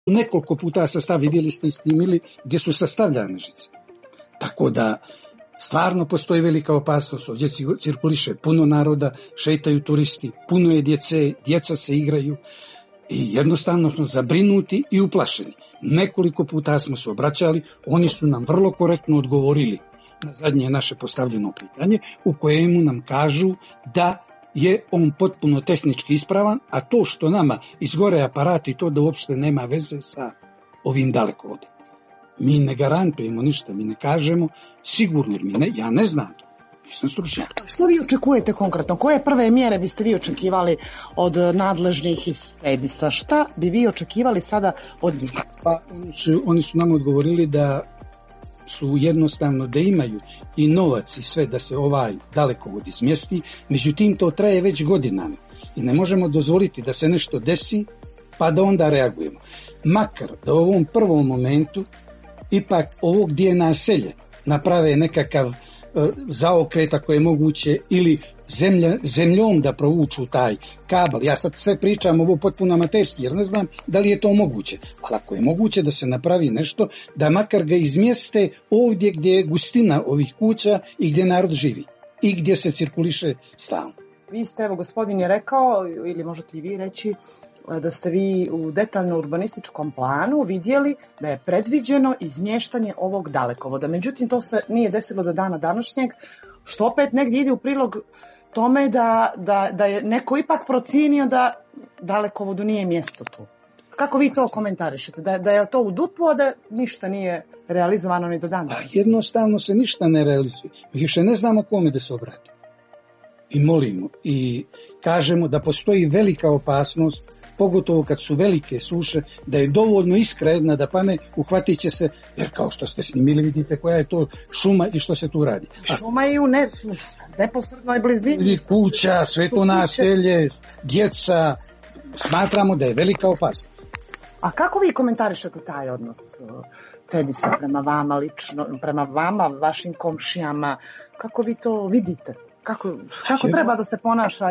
Nekoliko puta vidjeli ste i snimili gdje su sastavljane žice. Tako da stvarno postoji velika opasnost, ovdje cirkuliše puno naroda, šetaju turisti, puno je djece, djeca se igraju i jednostavno smo zabrinuti i uplašeni. Nekoliko puta smo se obraćali, oni su nam vrlo korektno odgovorili na zadnje naše postavljeno pitanje u kojemu nam kažu da je on potpuno tehnički ispravan, a to što nama izgore aparati, to da uopšte nema veze sa ovim dalekovodom. Mi ne garantujemo ništa, mi ne kažemo sigurno, jer ja ne znam to, nisam stručnjak. Što vi očekujete konkretno? Koje prve mjere biste vi očekivali od nadležnih iz Edisa? Šta bi vi očekivali sada od njih? Pa, oni su nam odgovorili da su jednostavno da imaju i novac i sve da se ovaj dalekovod izmjesti, međutim to traje već godinama i ne možemo dozvoliti da se nešto desi pa da onda reagujemo. Makar da u ovom prvom momentu ipak ovo gdje je naselje naprave nekakav zaokret ako je moguće ili zemljom da provuču taj kabel. Ja sad sve pričam ovo potpuno amaterski jer ne znam da li je to moguće, ali ako je moguće da se napravi nešto da makar ga izmjeste ovdje gdje je gustina ovih kuća i gdje narod živi i gdje se cirkuliše stalno. Vi ste, evo gospodin je rekao, ili možete i vi reći, da ste vi u detaljno urbanističkom planu vidjeli da je predviđeno izmještanje ovog dalekovoda. Međutim, to se nije desilo do dana današnjeg, što opet negdje ide u prilog tome da je neko ipak procijenio da dalekovodu nije mjesto tu. Kako vi to komentarišete? Da je to u DUP-u, a da ništa nije realizovano ni do dana? Jednostavno se ništa ne realizuje. Mi više ne znamo kome da se obrati. I molimo i kažemo da postoji velika opasnost, pogotovo kad su velike suše, da je dovoljno iskra jedna da pane, uhvatit će se, jer kao što ste snimili vidite koja je to šuma i što se tu radi. Šuma i u neposrednoj blizini. Kuća, sve to naselje, djeca, smatramo da je velika opasnost. A kako vi komentarišete taj odnos Cedisa prema vama lično, prema vama, vašim komšijama? Kako vi to vidite? Kako treba da se ponaša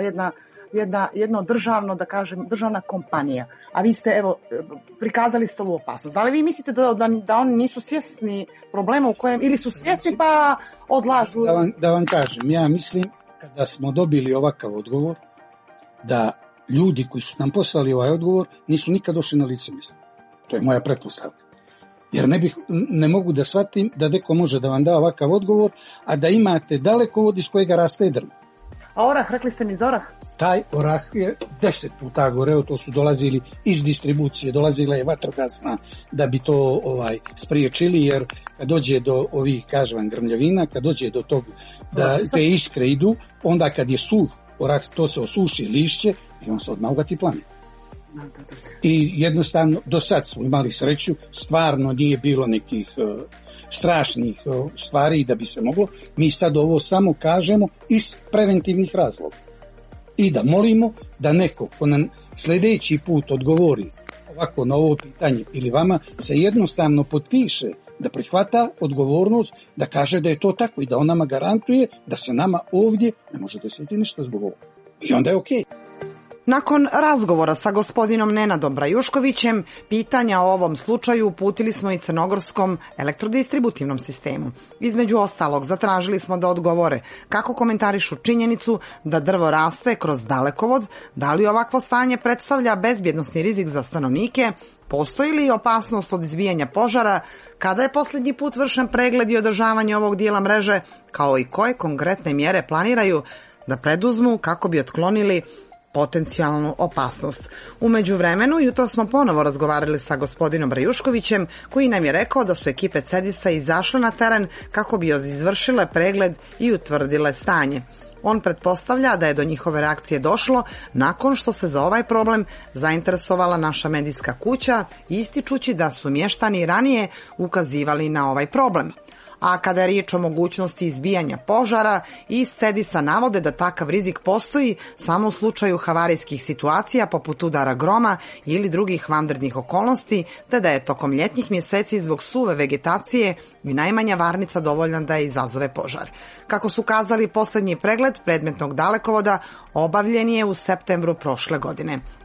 jedno državno, da kažem, državna kompanija? A vi ste, evo, prikazali ste ovu opasnost. Da li vi mislite da oni nisu svjesni problema u kojem, ili su svjesni pa odlažu? Da vam kažem, ja mislim kada smo dobili ovakav odgovor, da ljudi koji su nam poslali ovaj odgovor nisu nikad došli na lice mjesta. To je moja pretpostavka. Jer ne mogu da shvatim da neko može da vam da ovakav odgovor, a da imate dalekovod iz kojega raste drvo. A orah, rekli ste mi za orah? Taj orah je 10 puta goreo, to su dolazili iz distribucije, dolazila je vatrogasna da bi to spriječili, jer kad dođe do ovih, kažem vam, grmljavina, kad dođe do tog da te iskre idu, onda kad je suv orah, to se osuši lišće i on se odmah ugati plamen. I jednostavno do sad smo imali sreću, stvarno nije bilo nekih strašnih stvari da bi se moglo. Mi sad ovo samo kažemo iz preventivnih razloga i da molimo da neko ko nam sljedeći put odgovori ovako na ovo pitanje ili vama se jednostavno potpiše da prihvata odgovornost, da kaže da je to tako i da on nama garantuje da se nama ovdje ne može desiti ništa zbog ovoga. I onda je okej. Nakon razgovora sa gospodinom Nenadom Brajuškovićem, pitanja o ovom slučaju uputili smo i crnogorskom elektrodistributivnom sistemu. Između ostalog, zatražili smo da odgovore kako komentarišu činjenicu da drvo raste kroz dalekovod, da li ovakvo stanje predstavlja bezbjednosni rizik za stanovnike, postoji li opasnost od izbijanja požara, kada je posljednji put vršen pregled i održavanje ovog dijela mreže, kao i koje konkretne mjere planiraju da preduzmu kako bi otklonili potencijalnu opasnost. U međuvremenu, jutro smo ponovo razgovarali sa gospodinom Brajuškovićem, koji nam je rekao da su ekipe Cedisa izašle na teren kako bi izvršile pregled i utvrdile stanje. On pretpostavlja da je do njihove reakcije došlo nakon što se za ovaj problem zainteresovala naša medijska kuća, ističući da su mještani ranije ukazivali na ovaj problem. A kada je riječ o mogućnosti izbijanja požara, iz Cedisa navode da takav rizik postoji samo u slučaju havarijskih situacija poput udara groma ili drugih vanrednih okolnosti, te da je tokom ljetnjih mjeseci zbog suve vegetacije i najmanja varnica dovoljna da izazove požar. Kako su kazali, posljednji pregled predmetnog dalekovoda obavljen je u septembru prošle godine.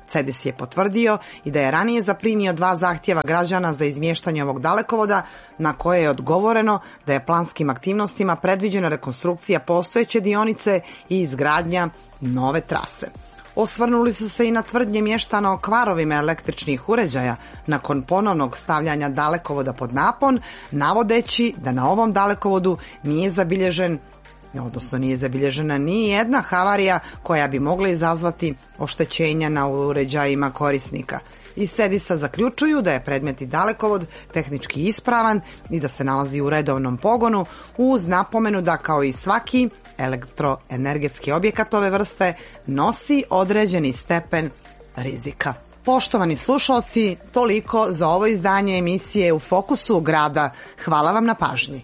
CEDES je potvrdio i da je ranije zaprimio 2 zahtjeva građana za izmještanje ovog dalekovoda, na koje je odgovoreno da je planskim aktivnostima predviđena rekonstrukcija postojeće dionice i izgradnja nove trase. Osvrnuli su se i na tvrdnje mještana o kvarovima električnih uređaja nakon ponovnog stavljanja dalekovoda pod napon, navodeći da na ovom dalekovodu nije zabilježena ni jedna havarija koja bi mogla izazvati oštećenja na uređajima korisnika. Iz CEDES-a zaključuju da je predmetni dalekovod tehnički ispravan i da se nalazi u redovnom pogonu, uz napomenu da kao i svaki elektroenergetski objekat ove vrste nosi određeni stepen rizika. Poštovani slušalci, toliko za ovo izdanje emisije U fokusu grada. Hvala vam na pažnji.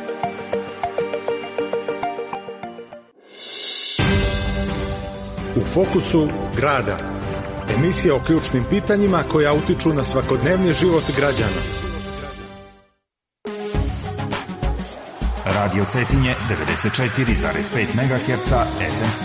U fokusu grada. Emisija o ključnim pitanjima koja utiču na svakodnevni život građana. Radio Cetinje 94,5 MHz FM